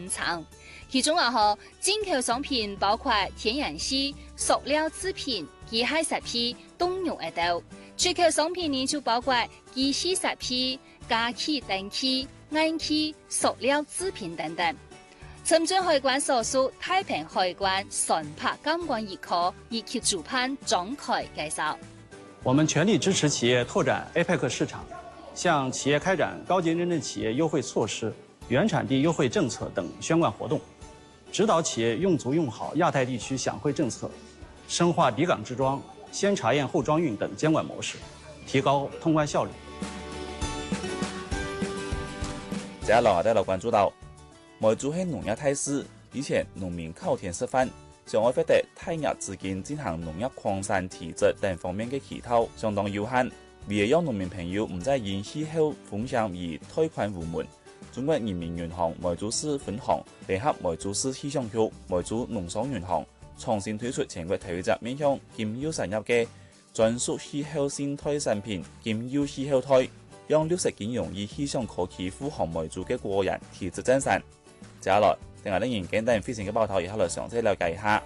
生產。其中進口商品包括天然氣、塑料製品、機械設備、凍肉等；出口商品呢就包括機器設備、家器、電器、硬器、塑料製品等等。深圳海關所屬太平海關船舶監管一課以及主辦展開介紹。 我們全力支持企業拓展 APEC 市場，向企業開展高級認證企業優惠措施、原產地優惠政策等宣貫活動，指導企業用足用好亞太地區享惠政策，深化抵港置裝、先查驗後裝運等監管模式，提高通關效率。 接下來我哋來關注到，梅州係農業大市，以前農民靠天吃飯，上海獲得大額資金進行農業擴散提質等方面嘅渠道相當有限，為了讓農民朋友唔再因氣候風險而貸款無門，中國人民銀行梅州市分行聯合梅州市氣象局、梅州農商銀行重新推出全國頭一隻面向金優產業嘅專屬氣候生態產品金優氣候貸，讓60金融與氣象科技護航梅州嘅國人提質增產。接下來，等我哋研簡單非常嘅報道，以下來詳細了解一下。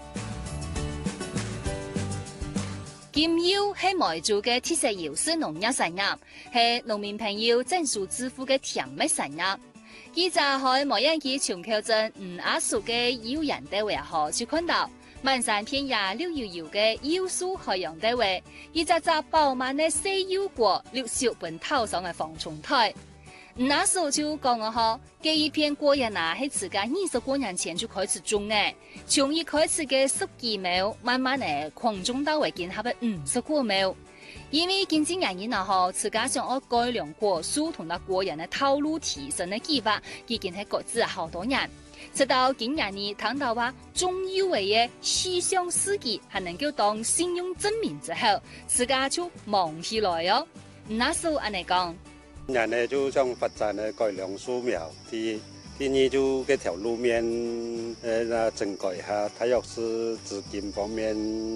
金優係梅州嘅特色優勢農業產業，係農民朋友增收致富嘅甜蜜產業。記者喺梅縣區松口鎮5A屬嘅優陽單位後，就看到滿山遍野綠油油嘅優樹海洋單位，一隻隻飽滿嘅細優果綠樹本頭上嘅防蟲台。5A屬就講這一片果園係自家20多年前就開始種嘅，從一開始嘅10幾畝，慢慢地擴種到為今合嘅50多畝。因為近幾年自家想要改良果樹同埋果園嘅套路提升嘅計劃，已經係擱置好多年。直到今年呢，聽到話中優維嘅氣象司機係能夠當信用證明之後，自家就忙起來喲。5A屬按嚟講。 人呢就想發展呢改良樹苗，第二就這條路面整改下，它要是資金方面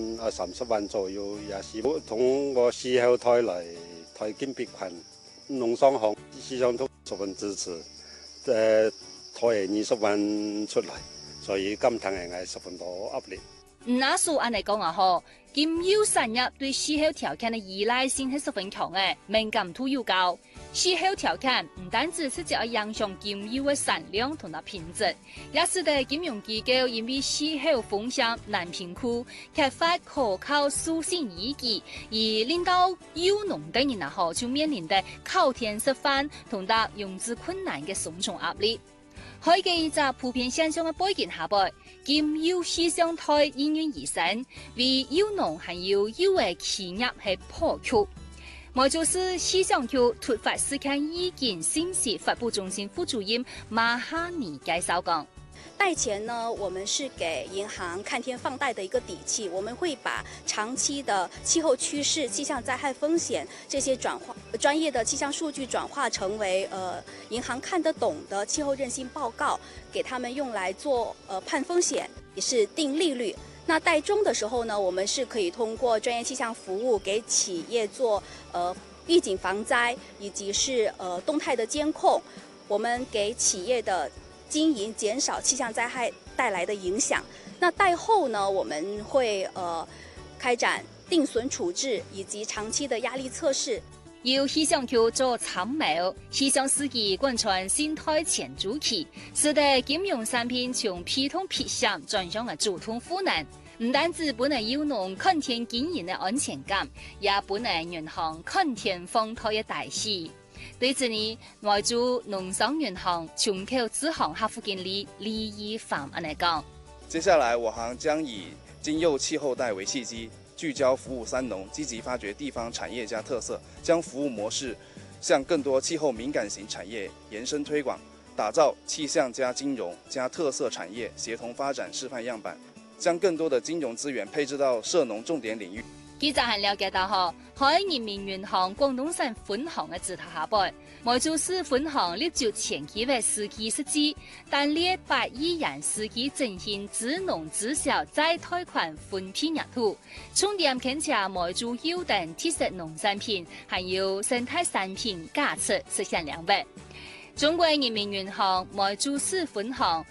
30萬左右，也是通過氣候貸來推進別款，農商行氣象局十分支持，貸20萬出來，所以今趟係十分多壓力。 5A屬按嚟講金優產業對氣候條件的依賴性係十分強嘅，敏感度又高。氣候條件唔單止直接影響金優嘅產量同埋品質，也使得金融機構因為氣候風險難評估，缺乏可靠數據依據，而令到優農等人就面臨的靠天吃飯同埋融資困難嘅重重壓力。喺一個普遍現象嘅背景下邊，金優氣象貸應運而生，為優農還有優嘅企業係破局。梅州市氣象局突發事件預警信息發布中心副主任馬哈尼介紹講。 貸錢呢，我們是給銀行看天放貸的一個底氣，我們會把長期的氣候趨勢、氣象災害風險這些專業的氣象數據轉化成為銀行看得懂的氣候韌性報告，給他們用來做判風險，也是定利率。那貸中的時候呢，我們是可以通過專業氣象服務給企業做預警防災，以及是動態的監控，我們給企業的經營減少氣象災害帶來的影響。那貸後呢，我們會開展定損處置以及長期的壓力測試。 由氣象局做參謀，氣象司機貫穿生態全周期，使得金融產品從普通撇險轉向了主動賦能。唔單止不能優農看天經營的安全感，也不能銀行看天放貸的大喜。對此呢，梅州農商銀行松口支行客戶經理李義凡安嚟講： 接下來我行將以金優氣候貸為契機，聚焦服務三農，積極發掘地方產業加特色，將服務模式向更多氣候敏感型產業延伸推廣，打造氣象加金融加特色產業協同發展示範樣板，將更多的金融資源配置到涉農重點領域。 記者係了解到喺人民銀行廣東省分行嘅指導下邊，梅州市分行立足前期為司機設計，單列8億元司機進行支農支銷再貸款分批入土，重點傾斜梅州優等特色農產品，還有生態產品價值實現兩倍。中國人民銀行梅州市分行